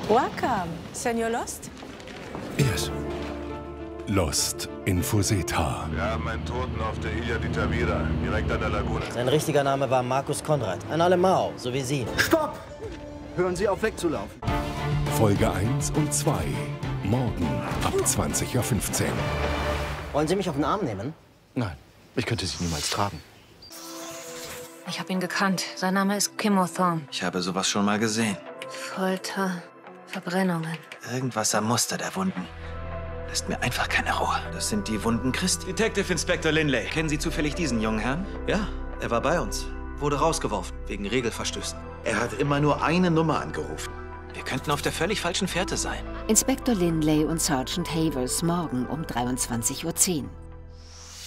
Welcome, Senor Lost. Yes. Lost in Fuseta. Wir haben einen Toten auf der Ilha di Tavira, direkt an der Lagune. Sein richtiger Name war Markus Konrad. Ein Alemao, so wie Sie. Stopp! Hören Sie auf wegzulaufen. Folge 1 und 2. Morgen ab 20:15 Uhr. Wollen Sie mich auf den Arm nehmen? Nein, ich könnte Sie niemals tragen. Ich habe ihn gekannt. Sein Name ist Kim O'Thorne. Ich habe sowas schon mal gesehen. Folter, Verbrennungen. Irgendwas am Muster der Wunden. Lässt mir einfach keine Ruhe. Das sind die Wunden Christi. Detective Inspector Lindley. Kennen Sie zufällig diesen jungen Herrn? Ja, er war bei uns. Wurde rausgeworfen, wegen Regelverstößen. Er hat immer nur eine Nummer angerufen. Wir könnten auf der völlig falschen Fährte sein. Inspektor Lindley und Sergeant Havers morgen um 23:10 Uhr.